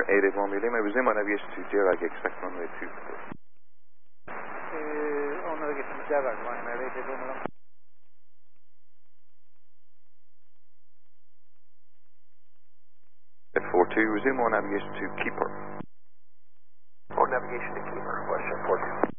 881 Lima, resume on navigation to JRAG, expect runway 2. On navigation to JRAG, Ryanair 881 Lima. 42, resume on navigation to Keeper. On navigation to Keeper, Western 42.